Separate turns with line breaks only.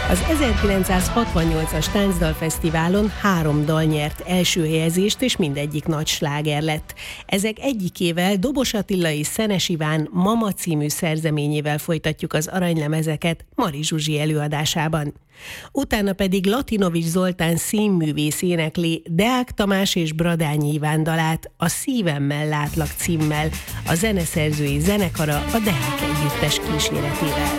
Az 1968-as Táncdalfesztiválon 3 dal nyert első helyezést, és mindegyik nagy sláger lett. Ezek egyikével, Dobos Attila és Szenes Iván Mama című szerzeményével folytatjuk az aranylemezeket Mari Zsuzsi előadásában. Utána pedig Latinovics Zoltán színművész énekli Deák Tamás és Bradányi Iván dalát, A szívemmel látlak címmel, a zeneszerzői zenekara a Deák együttes kíséretével.